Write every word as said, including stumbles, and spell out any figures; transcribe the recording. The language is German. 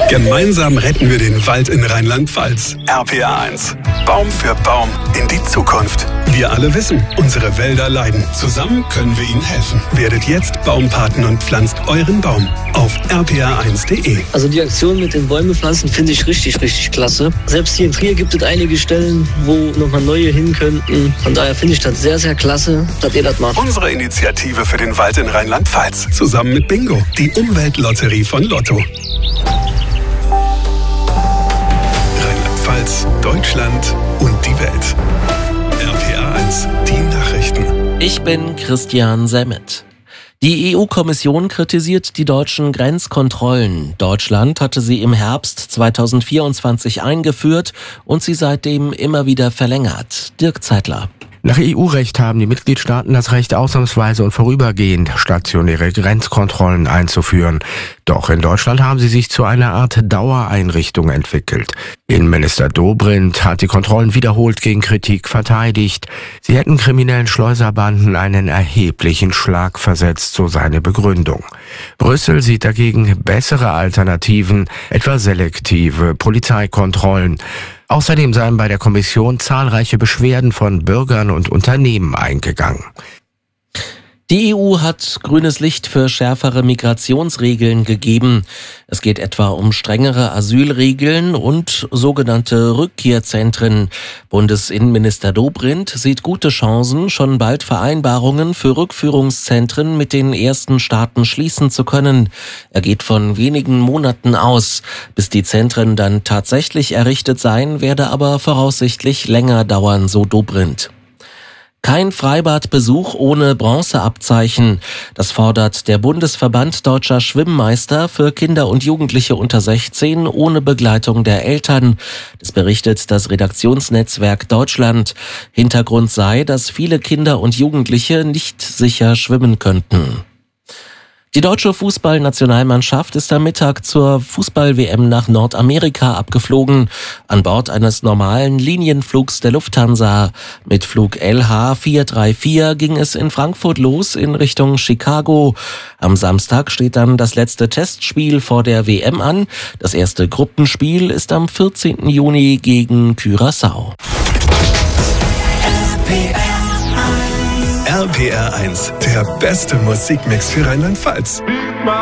Gemeinsam retten wir den Wald in Rheinland-Pfalz. R P R eins. Baum für Baum in die Zukunft. Wir alle wissen, unsere Wälder leiden. Zusammen können wir ihnen helfen. Werdet jetzt Baumpaten und pflanzt euren Baum auf r p r eins punkt d e. Also die Aktion mit den Bäume pflanzen finde ich richtig, richtig klasse. Selbst hier in Trier gibt es einige Stellen, wo nochmal neue hin könnten. Von daher finde ich das sehr, sehr klasse, dass ihr das macht. Unsere Initiative für den Wald in Rheinland-Pfalz. Zusammen mit Bingo, die Umweltlotterie von Lotto. Deutschland und die Welt. R P R eins, die Nachrichten. Ich bin Christian Semmet. Die E U-Kommission kritisiert die deutschen Grenzkontrollen. Deutschland hatte sie im Herbst zweitausendvierundzwanzig eingeführt und sie seitdem immer wieder verlängert. Dirk Zeitler. Nach E U-Recht haben die Mitgliedstaaten das Recht, ausnahmsweise und vorübergehend stationäre Grenzkontrollen einzuführen. Doch in Deutschland haben sie sich zu einer Art Dauereinrichtung entwickelt. Innenminister Dobrindt hat die Kontrollen wiederholt gegen Kritik verteidigt. Sie hätten kriminellen Schleuserbanden einen erheblichen Schlag versetzt, so seine Begründung. Brüssel sieht dagegen bessere Alternativen, etwa selektive Polizeikontrollen. Außerdem seien bei der Kommission zahlreiche Beschwerden von Bürgern und Unternehmen eingegangen. Die E U hat grünes Licht für schärfere Migrationsregeln gegeben. Es geht etwa um strengere Asylregeln und sogenannte Rückkehrzentren. Bundesinnenminister Dobrindt sieht gute Chancen, schon bald Vereinbarungen für Rückführungszentren mit den ersten Staaten schließen zu können. Er geht von wenigen Monaten aus. Bis die Zentren dann tatsächlich errichtet seien, werde aber voraussichtlich länger dauern, so Dobrindt. Kein Freibadbesuch ohne Bronzeabzeichen. Das fordert der Bundesverband Deutscher Schwimmmeister für Kinder und Jugendliche unter sechzehn ohne Begleitung der Eltern. Das berichtet das Redaktionsnetzwerk Deutschland. Hintergrund sei, dass viele Kinder und Jugendliche nicht sicher schwimmen könnten. Die deutsche Fußballnationalmannschaft ist am Mittag zur Fußball-W M nach Nordamerika abgeflogen, an Bord eines normalen Linienflugs der Lufthansa. Mit Flug L H vier drei vier ging es in Frankfurt los in Richtung Chicago. Am Samstag steht dann das letzte Testspiel vor der W M an. Das erste Gruppenspiel ist am vierzehnten Juni gegen Curaçao. R P R eins, der beste Musikmix für Rheinland-Pfalz.